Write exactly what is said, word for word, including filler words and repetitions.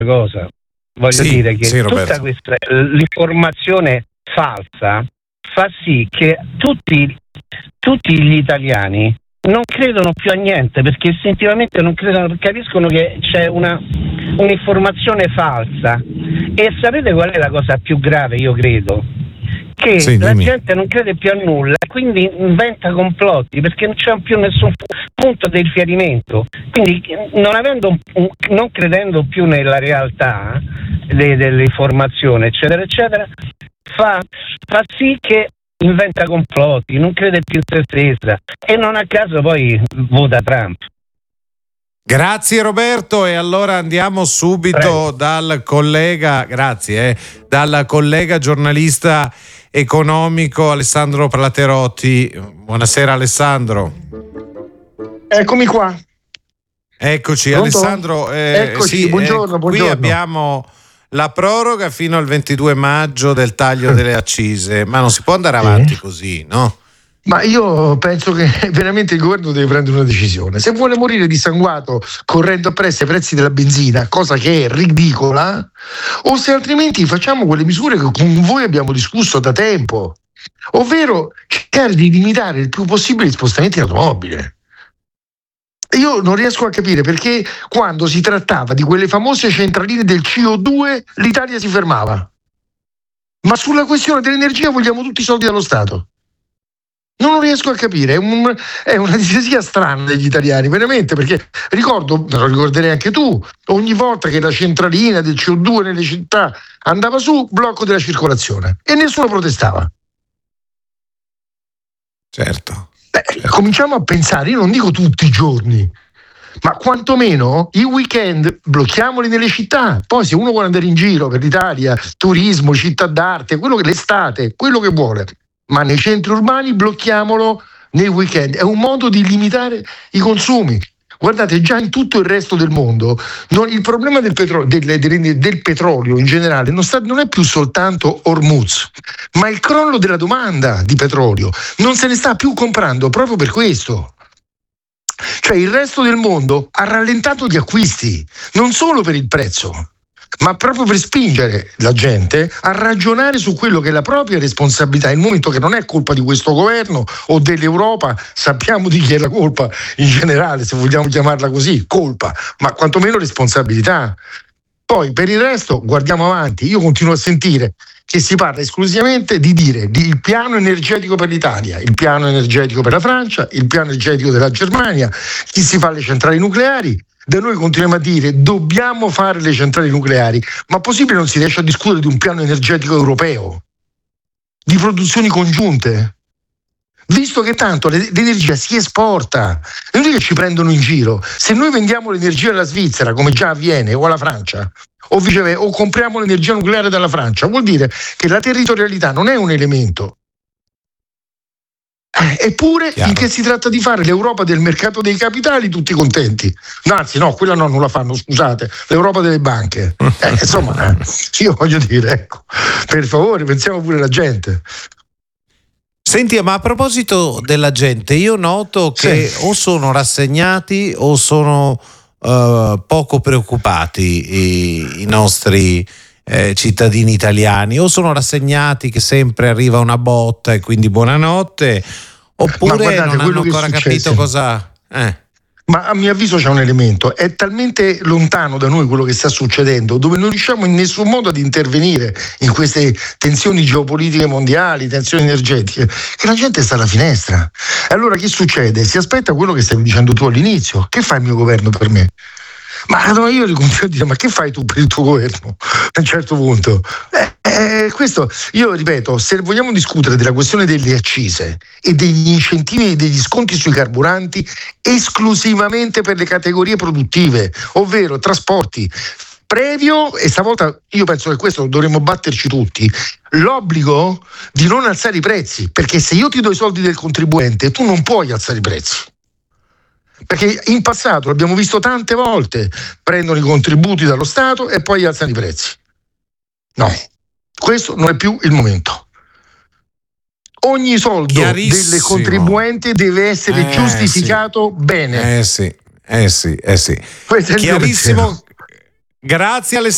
cosa. Voglio sì, dire che sì, tutta questa l'informazione falsa fa sì che tutti, tutti gli italiani non credono più a niente, perché istintivamente non credono, capiscono che c'è una un'informazione falsa. E sapete qual è la cosa più grave, io credo? Che sì, la dimmi. gente non crede più a nulla, quindi inventa complotti, perché non c'è più nessun punto di riferimento. Quindi non avendo non credendo più nella realtà de, dell'informazione, eccetera eccetera, fa, fa sì che inventa complotti, non crede più in se stessa, e non a caso poi vota Trump. Grazie Roberto, e allora andiamo subito Prego. dal collega, grazie, eh, dal collega giornalista economico Alessandro Platerotti. Buonasera Alessandro. Eccomi qua. Eccoci. Pronto? Alessandro, eh, Eccoci, sì, buongiorno, eh, buongiorno. Qui abbiamo la proroga fino al ventidue maggio del taglio delle accise, ma non si può andare avanti sì. così, no? Ma io penso che veramente il governo deve prendere una decisione. Se vuole morire dissanguato correndo appresso ai prezzi della benzina, cosa che è ridicola, o se altrimenti facciamo quelle misure che con voi abbiamo discusso da tempo, ovvero cercare di limitare il più possibile gli spostamenti in automobile. Io non riesco a capire perché quando si trattava di quelle famose centraline del C O due l'Italia si fermava, ma sulla questione dell'energia vogliamo tutti i soldi dallo Stato. Non lo riesco a capire, è, un, è una disesia strana degli italiani, veramente, perché ricordo, lo ricorderei anche tu, ogni volta che la centralina del C O due nelle città andava su, blocco della circolazione, e nessuno protestava. Certo. Beh, certo. Cominciamo a pensare, io non dico tutti i giorni, ma quantomeno i weekend blocchiamoli nelle città. Poi se uno vuole andare in giro per l'Italia, turismo, città d'arte, quello che l'estate, quello che vuole, ma nei centri urbani blocchiamolo nei weekend. È un modo di limitare i consumi. Guardate, già in tutto il resto del mondo non, il problema del, petro, del, del, del petrolio in generale non, sta, non è più soltanto Hormuz, ma il crollo della domanda di petrolio. Non se ne sta più comprando proprio per questo. Cioè il resto del mondo ha rallentato gli acquisti, non solo per il prezzo, ma proprio per spingere la gente a ragionare su quello che è la propria responsabilità, in un momento che non è colpa di questo governo o dell'Europa, sappiamo di chi è la colpa in generale, se vogliamo chiamarla così, colpa, ma quantomeno responsabilità. Poi per il resto guardiamo avanti, io continuo a sentire che si parla esclusivamente di dire di il piano energetico per l'Italia, il piano energetico per la Francia, il piano energetico della Germania, chi si fa le centrali nucleari. Da noi continuiamo a dire dobbiamo fare le centrali nucleari, ma possibile non si riesce a discutere di un piano energetico europeo, di produzioni congiunte, visto che tanto l'energia si esporta, non è che ci prendono in giro. Se noi vendiamo l'energia alla Svizzera, come già avviene, o alla Francia, o viceversa, o compriamo l'energia nucleare dalla Francia, vuol dire che la territorialità non è un elemento. Eppure, Chiaro. Finché si tratta di fare l'Europa del mercato dei capitali, tutti contenti. No, anzi, no, quella no, non la fanno, scusate, l'Europa delle banche. Eh, insomma, io voglio dire, ecco, per favore, pensiamo pure alla gente. Senti, ma a proposito della gente, io noto che sì. o sono rassegnati o sono uh, poco preoccupati i, i nostri eh, cittadini italiani, o sono rassegnati che sempre arriva una botta e quindi buonanotte, oppure guardate, non hanno ancora capito cosa... Eh. Ma a mio avviso c'è un elemento, è talmente lontano da noi quello che sta succedendo, dove non riusciamo in nessun modo ad intervenire in queste tensioni geopolitiche mondiali, tensioni energetiche, che la gente sta alla finestra. E allora che succede? Si aspetta quello che stavi dicendo tu all'inizio. Che fa il mio governo per me? Ma no, io gli continuo a dire, ma che fai tu per il tuo governo? A un certo punto. Eh, eh, questo, io ripeto, se vogliamo discutere della questione delle accise e degli incentivi e degli sconti sui carburanti esclusivamente per le categorie produttive, ovvero trasporti, previo, e stavolta io penso che questo dovremmo batterci tutti, l'obbligo di non alzare i prezzi, perché se io ti do i soldi del contribuente, tu non puoi alzare i prezzi. Perché in passato l'abbiamo visto tante volte, prendono i contributi dallo Stato e poi alzano i prezzi. No, questo non è più il momento. Ogni soldo del contribuente deve essere eh, giustificato sì. bene. Eh sì, eh sì, eh sì. Chiarissimo. Grazie Alessandro.